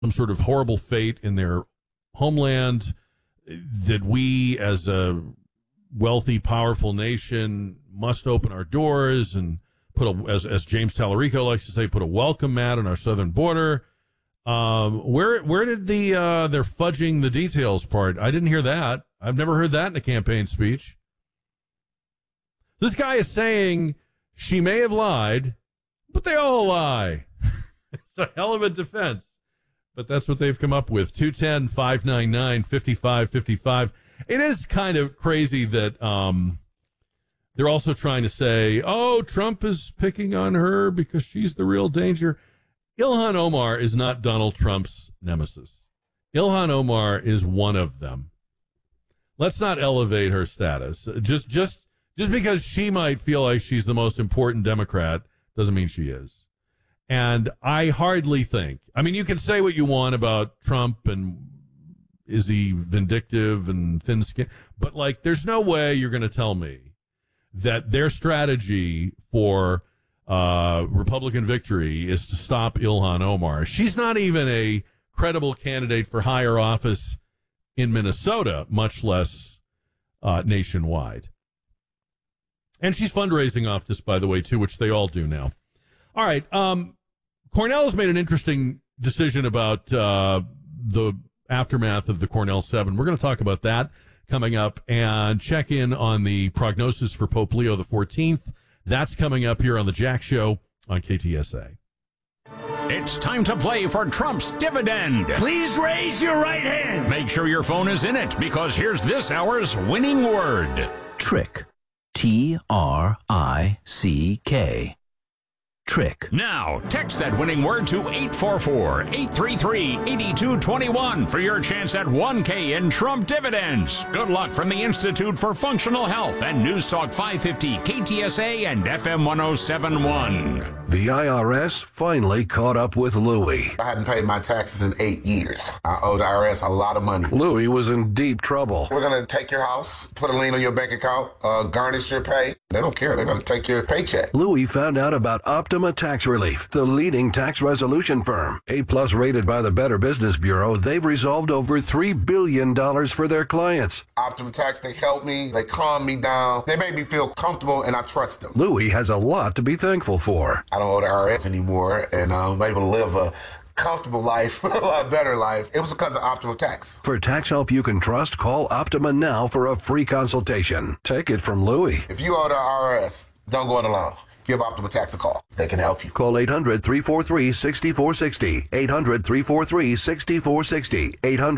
some sort of horrible fate in their homeland, that we as a wealthy, powerful nation must open our doors and as James Tallarico likes to say, put a welcome mat on our southern border. Where did they're fudging the details part? I didn't hear that. I've never heard that in a campaign speech. This guy is saying she may have lied, but they all lie. It's a hell of a defense. But that's what they've come up with. 210-599-5555. It is kind of crazy that they're also trying to say, oh, Trump is picking on her because she's the real danger. Ilhan Omar is not Donald Trump's nemesis. Ilhan Omar is one of them. Let's not elevate her status. Just because she might feel like she's the most important Democrat doesn't mean she is. And I hardly think, I mean, you can say what you want about Trump and is he vindictive and thin-skinned, but like, there's no way you're going to tell me that their strategy for Republican victory is to stop Ilhan Omar. She's not even a credible candidate for higher office in Minnesota, much less nationwide. And she's fundraising off this, by the way, too, which they all do now. All right. Cornell has made an interesting decision about the aftermath of the Cornell 7. We're going to talk about that coming up and check in on the prognosis for Pope Leo XIV. That's coming up here on the Jack Show on KTSA. It's time to play for Trump's dividend. Please raise your right hand. Make sure your phone is in it, because here's this hour's winning word. Trick. Trick. Trick. Now, text that winning word to 844-833-8221 for your chance at $1K in Trump dividends. Good luck from the Institute for Functional Health and News Talk 550, KTSA and FM 1071. The IRS finally caught up with Louie. I hadn't paid my taxes in 8 years. I owed the IRS a lot of money. Louie was in deep trouble. We're going to take your house, put a lien on your bank account, garnish your pay. They don't care. They're going to take your paycheck. Louie found out about Optima Tax Relief, the leading tax resolution firm. A-plus rated by the Better Business Bureau, they've resolved over $3 billion for their clients. Optima Tax, they help me. They calm me down. They make me feel comfortable, and I trust them. Louie has a lot to be thankful for. I don't owe the IRS anymore, and I'm able to live a comfortable life, a lot better life. It was because of Optima Tax. For tax help you can trust, call Optima now for a free consultation. Take it from Louie. If you owe the IRS, don't go it alone. Give Optima Tax a call. They can help you. Call 800-343-6460. 800-343-6460.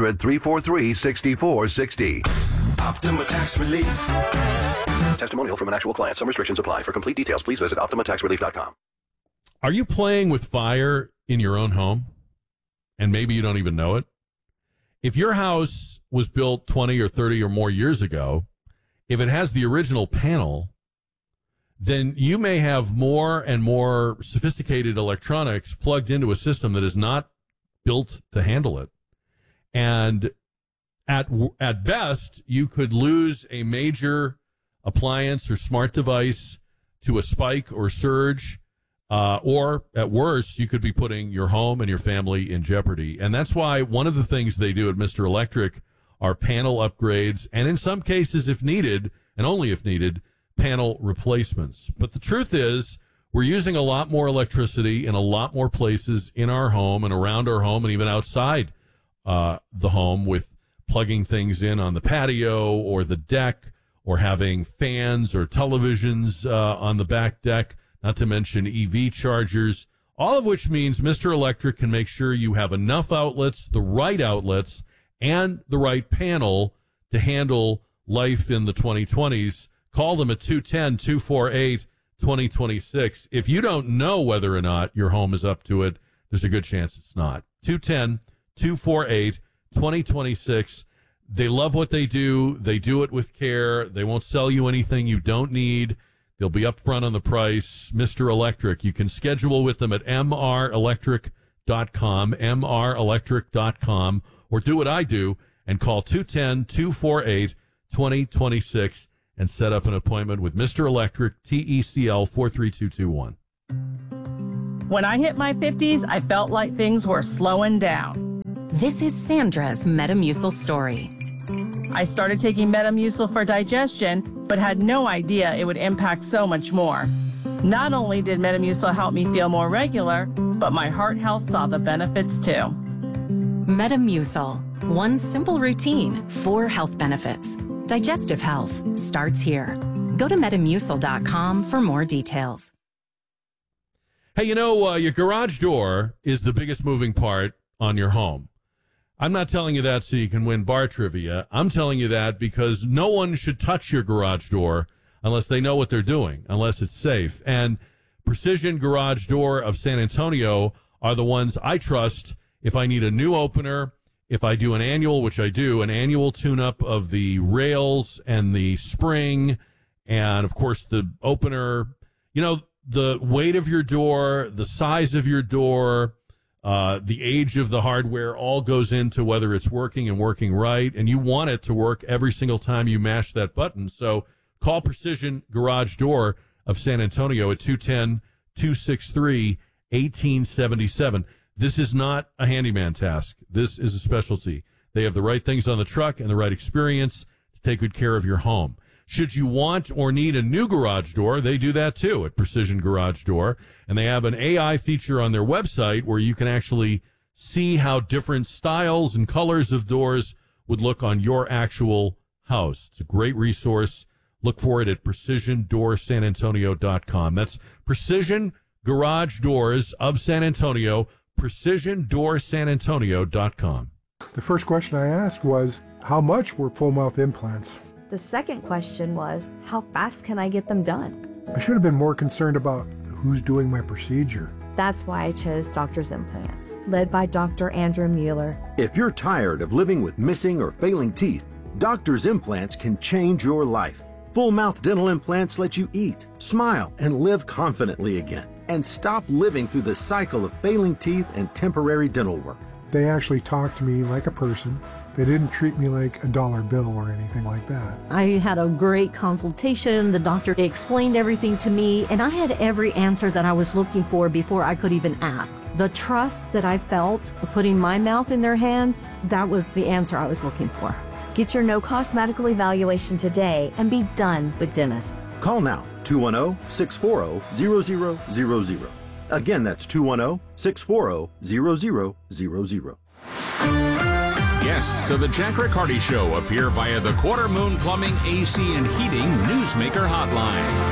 800-343-6460. Optima Tax Relief. Testimonial from an actual client. Some restrictions apply. For complete details, please visit OptimaTaxRelief.com. Are you playing with fire in your own home? And maybe you don't even know it? If your house was built 20 or 30 or more years ago, if it has the original panel, then you may have more and more sophisticated electronics plugged into a system that is not built to handle it. And at best, you could lose a major appliance or smart device to a spike or surge, or at worst, you could be putting your home and your family in jeopardy. And that's why one of the things they do at Mr. Electric are panel upgrades, and in some cases, if needed, and only if needed, panel replacements. But the truth is, we're using a lot more electricity in a lot more places in our home and around our home and even outside the home, with plugging things in on the patio or the deck, or having fans or televisions on the back deck, not to mention EV chargers, all of which means Mr. Electric can make sure you have enough outlets, the right outlets, and the right panel to handle life in the 2020s. Call them at 210-248-2026. If you don't know whether or not your home is up to it, there's a good chance it's not. 210-248-2026. They love what they do. They do it with care. They won't sell you anything you don't need. They'll be upfront on the price. Mr. Electric. You can schedule with them at mrelectric.com, mrelectric.com, or do what I do and call 210-248-2026 and set up an appointment with Mr. Electric, TECL 43221. When I hit my 50s, I felt like things were slowing down. This is Sandra's Metamucil story. I started taking Metamucil for digestion, but had no idea it would impact so much more. Not only did Metamucil help me feel more regular, but my heart health saw the benefits too. Metamucil. One simple routine, 4 health benefits. Digestive health starts here. Go to Metamucil.com for more details. Hey, your garage door is the biggest moving part on your home. I'm not telling you that so you can win bar trivia. I'm telling you that because no one should touch your garage door unless they know what they're doing, unless it's safe. And Precision Garage Door of San Antonio are the ones I trust if I need a new opener, if I do an annual, which I do, an annual tune-up of the rails and the spring, and, of course, the opener. The weight of your door, the size of your door, the age of the hardware all goes into whether it's working and working right, and you want it to work every single time you mash that button. So call Precision Garage Door of San Antonio at 210-263-1877. This is not a handyman task. This is a specialty. They have the right things on the truck and the right experience to take good care of your home. Should you want or need a new garage door, they do that too at Precision Garage Door. And they have an AI feature on their website where you can actually see how different styles and colors of doors would look on your actual house. It's a great resource. Look for it at PrecisionDoorSanAntonio.com. That's Precision Garage Doors of San Antonio, PrecisionDoorSanAntonio.com. The first question I asked was, how much were full mouth implants? The second question was, how fast can I get them done? I should have been more concerned about who's doing my procedure. That's why I chose Doctor's Implants, led by Dr. Andrew Mueller. If you're tired of living with missing or failing teeth, Doctor's Implants can change your life. Full mouth dental implants let you eat, smile, and live confidently again, and stop living through the cycle of failing teeth and temporary dental work. They actually talked to me like a person. They didn't treat me like a dollar bill or anything like that. I had a great consultation. The doctor explained everything to me, and I had every answer that I was looking for before I could even ask. The trust that I felt putting my mouth in their hands, that was the answer I was looking for. Get your no-cost medical evaluation today and be done with dentists. Call now, 210-640-0000. Again, that's 210-640-0000. Guests of the Jack Riccardi Show appear via the Quarter Moon Plumbing, AC, and Heating Newsmaker Hotline.